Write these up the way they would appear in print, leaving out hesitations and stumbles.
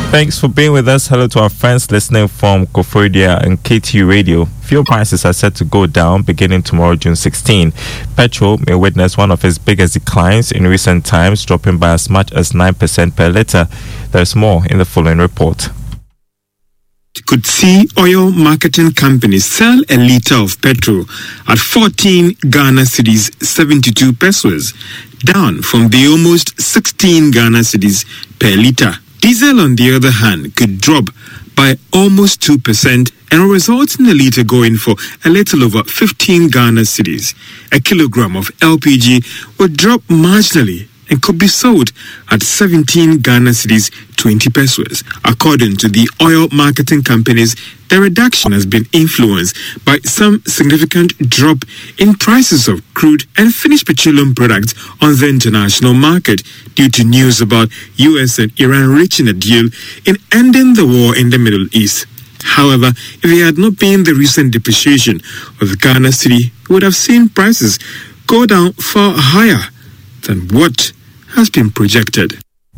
Thanks for being with us. Hello to our friends listening from Koforidua and KTU Radio. Fuel prices are set to go down beginning tomorrow, June 16. Petrol may witness one of its biggest declines in recent times, dropping by as much as 9% per litre. There's more in the following report. Could see oil marketing companies sell a litre of petrol at 14 Ghana cedis 72 pesos, down from the almost 16 Ghana cedis per litre. Diesel, on the other hand, could drop by almost 2% and result in a litre going for a little over 15 Ghana cedis. A kilogram of LPG would drop marginally and could be sold at 17 Ghana cedis 20 pesos. According to the oil marketing companies, the reduction has been influenced by some significant drop in prices of crude and finished petroleum products on the international market due to news about US and Iran reaching a deal in ending the war in the Middle East. However, if it had not been the recent depreciation of the Ghana cedi, we would have seen prices go down far higher than what has been projected.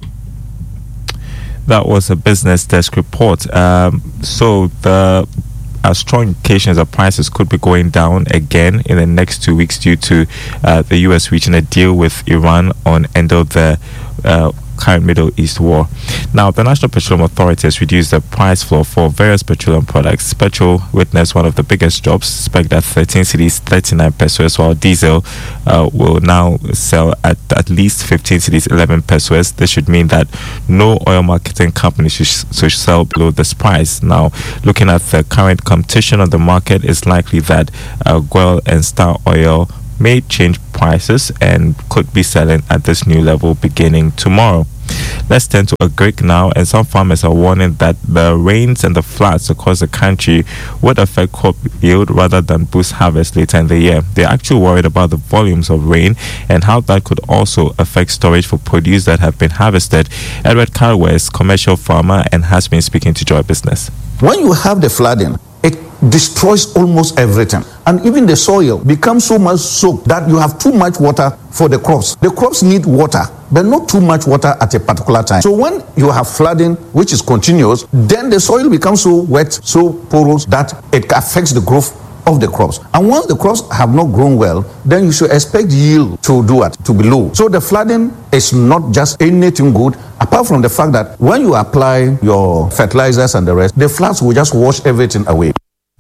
That was a business desk report. So the strong indications that prices could be going down again in the next 2 weeks due to the US reaching a deal with Iran on end of the current Middle East war. Now, the National Petroleum Authority has reduced the price floor for various petroleum products. Petrol witnessed one of the biggest drops, spiked at 13 cedis 39 pesos, while diesel will now sell at least 15 cedis 11 pesos. This should mean that no oil marketing company should sell below this price. Now, looking at the current competition on the market, it's likely that Goil and Star Oil may change prices and could be selling at this new level beginning tomorrow. Let's turn to Agric now, and some farmers are warning that the rains and the floods across the country would affect crop yield rather than boost harvest later in the year. They're actually worried about the volumes of rain and how that could also affect storage for produce that have been harvested. Edward Karwe is commercial farmer and has been speaking to Joy Business. When you have the flooding, it destroys almost everything. And even the soil becomes so much soaked that you have too much water for the crops. The crops need water, but not too much water at a particular time. So when you have flooding, which is continuous, then the soil becomes so wet, so porous, that it affects the growth of the crops. And once the crops have not grown well, then you should expect yield to be low. So the flooding is not just anything good, apart from the fact that when you apply your fertilizers and the rest, the floods will just wash everything away.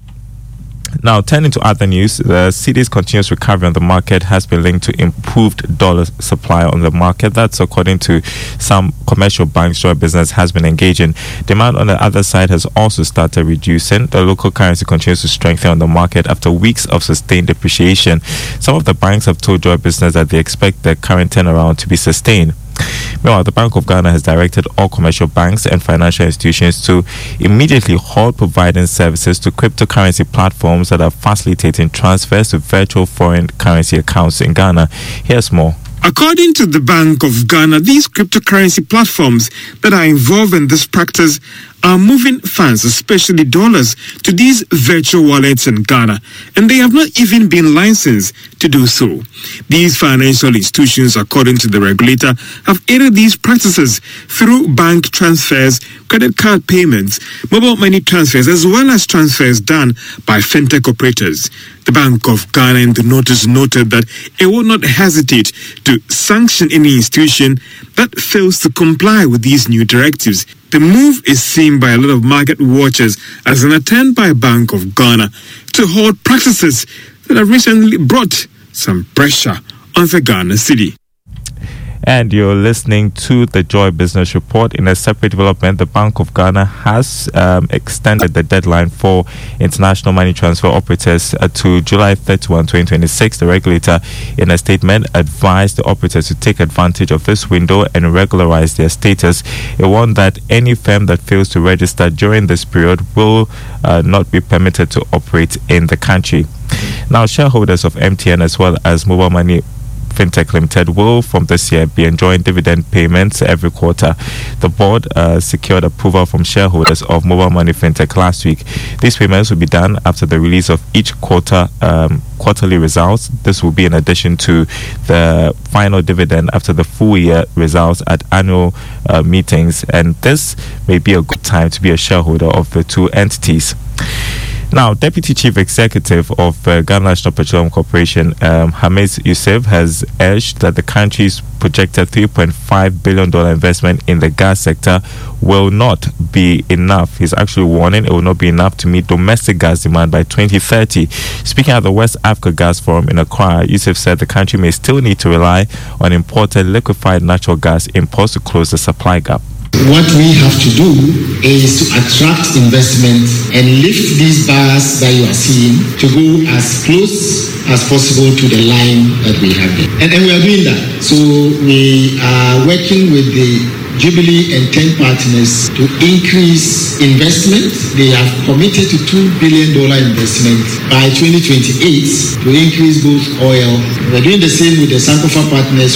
Now, turning to other news, the cedi's continuous recovery on the market has been linked to improved dollar supply on the market. That's according to some commercial banks Joy Business has been engaging. Demand on the other side has also started reducing. The local currency continues to strengthen on the market after weeks of sustained depreciation. Some of the banks have told Joy Business that they expect the current turnaround to be sustained. Meanwhile, the Bank of Ghana has directed all commercial banks and financial institutions to immediately halt providing services to cryptocurrency platforms that are facilitating transfers to virtual foreign currency accounts in Ghana. Here's more. According to the Bank of Ghana, these cryptocurrency platforms that are involved in this practice are moving funds, especially dollars, to these virtual wallets in Ghana, and they have not even been licensed to do so. These financial institutions, according to the regulator, have aided these practices through bank transfers, credit card payments, mobile money transfers, as well as transfers done by fintech operators. The Bank of Ghana in the notice noted that it will not hesitate to sanction any institution that fails to comply with these new directives. The move is seen by a lot of market watchers as an attempt by Bank of Ghana to halt practices that have recently brought some pressure on the Ghana cedi. And you're listening to the Joy Business Report. In a separate development, the Bank of Ghana has extended the deadline for international money transfer operators to July 31, 2026. The regulator, in a statement, advised the operators to take advantage of this window and regularize their status. It warned that any firm that fails to register during this period will not be permitted to operate in the country. Now, shareholders of MTN as well as mobile money Fintech Limited will from this year be enjoying dividend payments every quarter. The board secured approval from shareholders of Mobile Money Fintech last week. These payments will be done after the release of each quarterly results. This will be in addition to the final dividend after the full year results at annual meetings, and this may be a good time to be a shareholder of the two entities. Now, Deputy Chief Executive of Ghana National Petroleum Corporation, Hamis Youssef, has urged that the country's projected $3.5 billion investment in the gas sector will not be enough. He's actually warning it will not be enough to meet domestic gas demand by 2030. Speaking at the West Africa Gas Forum in Accra, Youssef said the country may still need to rely on imported liquefied natural gas imports to close the supply gap. What we have to do is to attract investment and lift these bars that you are seeing to go as close as possible to the line that we have there. And we are doing that. So we are working with the Jubilee and 10 partners to increase investment. They have committed to $2 billion investment by 2028 to increase both oil. We're doing the same with the Sankofa partners.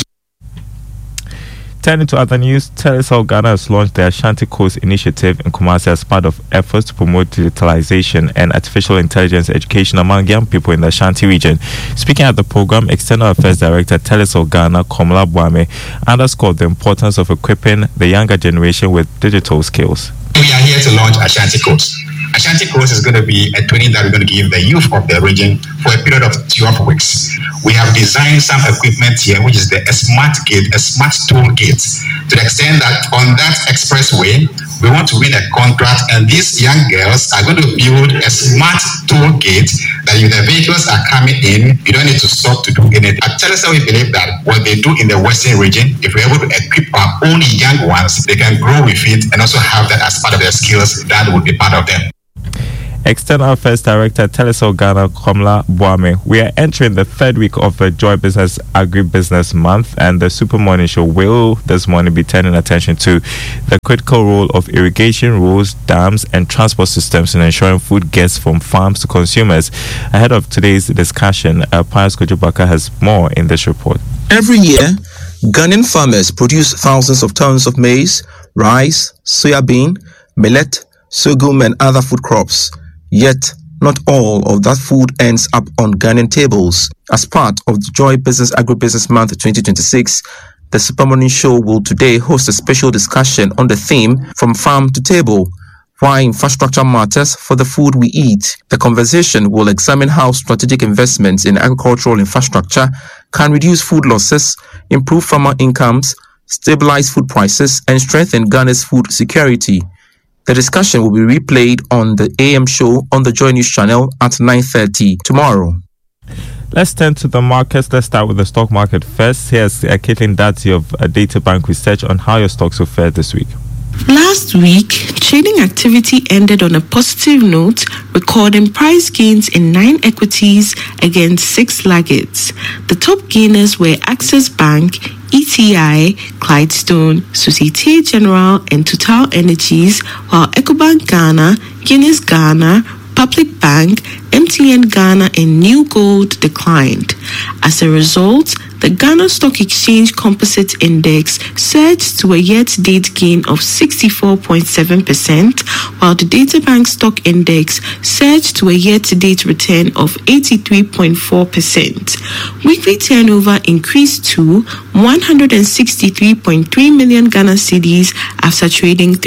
Turning to other news, Telecel Ghana has launched the Ashanti Coast Initiative in Kumasi as part of efforts to promote digitalization and artificial intelligence education among young people in the Ashanti region. Speaking at the program, External Affairs Director Telecel Ghana, Komla Boame, underscored the importance of equipping the younger generation with digital skills. We are here to launch Ashanti Coast. Ashanti Coast is going to be a training that we're going to give the youth of the region for a period of 12 weeks. We have designed some equipment here, which is the smart gate, a smart toll gate, to the extent that on that expressway, we want to win a contract, and these young girls are going to build a smart toll gate that if the vehicles are coming in, you don't need to stop to do anything. At Telecel, we believe that what they do in the Western region, if we're able to equip our own young ones, they can grow with it and also have that as part of their skills that would be part of them. External Affairs Director Telecel Ghana, Komla Boame. We are entering the third week of the Joy Business Agribusiness Month, and the Super Morning Show will this morning be turning attention to the critical role of irrigation roads, dams, and transport systems in ensuring food gets from farms to consumers. Ahead of today's discussion, Pius Kojubaka has more in this report. Every year, Ghanaian farmers produce thousands of tons of maize, rice, soya bean, millet, sorghum, and other food crops. Yet, not all of that food ends up on Ghanaian tables. As part of the Joy Business Agribusiness Month 2026, the Super Morning Show will today host a special discussion on the theme From Farm to Table, Why Infrastructure Matters for the Food We Eat. The conversation will examine how strategic investments in agricultural infrastructure can reduce food losses, improve farmer incomes, stabilize food prices, and strengthen Ghana's food security. The discussion will be replayed on the AM show on the Joy News channel at 9:30 tomorrow. Let's turn to the markets. Let's start with the stock market first. Here's Caitlin Dati of Data Bank Research on how your stocks will fare this week. Last week, trading activity ended on a positive note, recording price gains in 9 equities against 6 laggards. The top gainers were Access Bank, ETI, Clydestone, Societe Generale, and Total Energies, while Ecobank Ghana, Guinness Ghana, Public Bank, MTN Ghana, and New Gold declined. As a result, the Ghana Stock Exchange Composite Index surged to a year-to-date gain of 64.7%, while the DataBank Stock Index surged to a year-to-date return of 83.4%. Weekly turnover increased to 163.3 million Ghana cedis after trading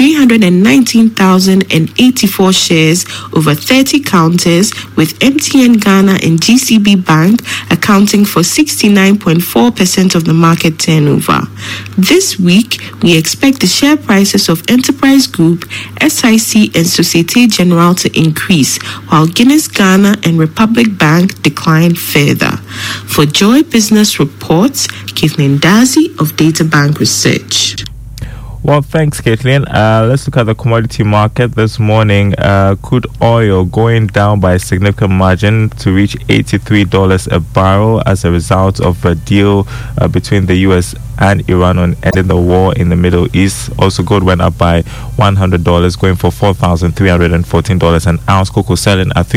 319,084 shares over 30 counters, with MTN Ghana and GCB Bank accounting for 69.4% of the market turnover. This week, we expect the share prices of Enterprise Group, SIC, and Societe Generale to increase, while Guinness Ghana and Republic Bank decline further. For Joy Business Reports, Caitlin Dazi of Data Bank Research. Well, thanks, Caitlin. Let's look at the commodity market this morning. Crude oil going down by a significant margin to reach $83 a barrel as a result of a deal between the U.S. and Iran on ending the war in the Middle East. Also, gold went up by $100, going for $4,314 an ounce. Cocoa selling at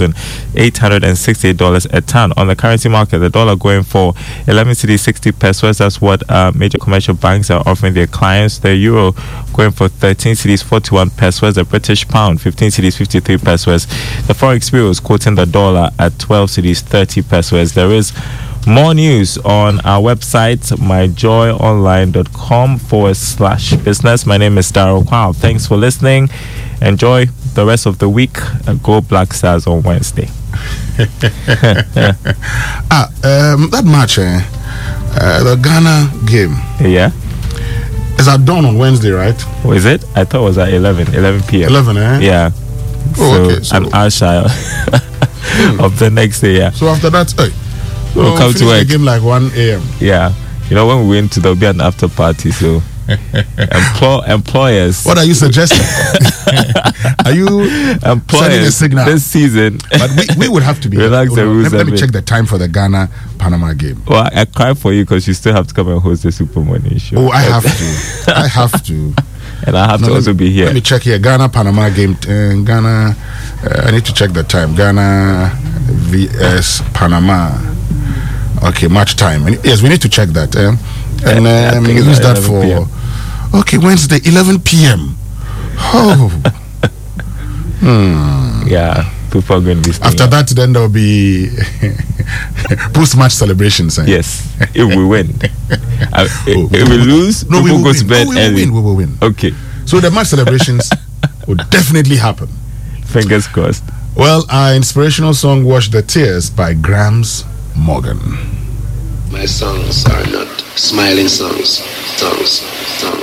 $3,868 a ton. On the currency market, the dollar going for 11 cedis 60 pesos. That's what major commercial banks are offering their clients. The euro going for 13 cedis 41 pesos. The British pound 15 cedis 53 pesos. The forex bureau is quoting the dollar at 12 cedis 30 pesos. There is more news on our website, myjoyonline.com/business. My name is Daryl Kwao. Thanks for listening. Enjoy the rest of the week. Go Black Stars on Wednesday. That match, the Ghana game. Yeah. Is at dawn on Wednesday, right? Oh, is it? I thought it was at 11 p.m. 11, eh? Yeah. Okay. So an hour shy of the next day, yeah. So after that, we'll come to work. The game like 1 a.m. Yeah. You know, when we went to, there'll be an after party, so employers. What are you suggesting? Are you sending a signal this season? But we would have to be. Relax the rules. Let me check the time for the Ghana-Panama game. Well, I cry for you because you still have to come and host the Super Morning show. Oh, I have to. I have to. And I have to also be here. Let me check here. Ghana-Panama game. Ghana. I need to check the time. Ghana vs Panama. Okay, match time. Yes, we need to check that. And use that for PM. Okay, Wednesday 11 p.m. Oh. Yeah, people are going to be after that, then there will be post-match celebrations. Yes, if we win. If we lose, no, we will go to bed early. We will win. Okay. So the match celebrations will definitely happen. Fingers crossed. Well, our inspirational song "Wash the Tears" by Grams Morgan. My songs are not smiling songs.